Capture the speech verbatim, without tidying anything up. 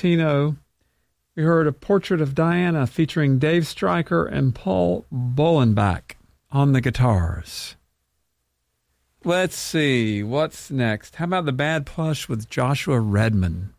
Martino. We heard A Portrait of Diana featuring Dave Stryker and Paul Bolenbach on the guitars. Let's see, what's next? How about The Bad Plush with Joshua Redman?